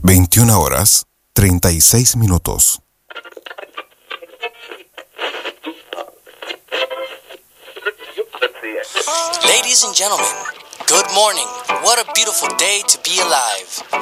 21:36. Ladies and gentlemen, good morning. What a beautiful day to be alive.